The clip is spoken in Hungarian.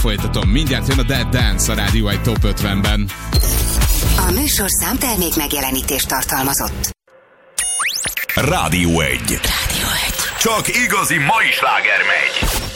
Folytatom, mindjárt jön a Dead Dance a Rádió 1 Top 50-ben. A műsorszám termék megjelenítést tartalmazott. Rádió 1. Rádió 1. Csak igazi mai sláger megy.